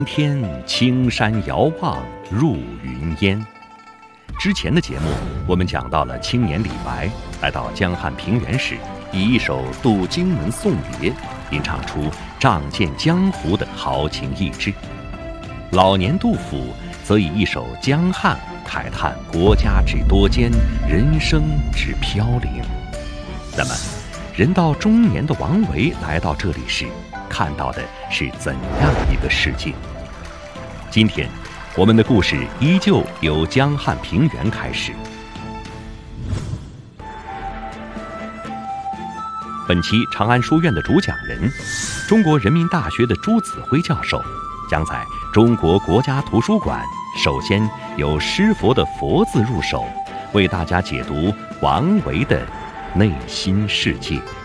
天青山遥望入云烟。之前的节目，我们讲到了青年李白来到江汉平原时，以一首《渡荆门送别》，吟唱出仗剑江湖的豪情逸致。老年杜甫则以一首《江汉》慨叹国家之多艰，人生之飘零。那么，人到中年的王维来到这里时，看到的是怎样一个世界？今天，我们的故事依旧由江汉平原开始。本期长安书院的主讲人，中国人民大学的朱子辉教授，将在中国国家图书馆首先由诗佛的“佛”字入手，为大家解读王维的内心世界。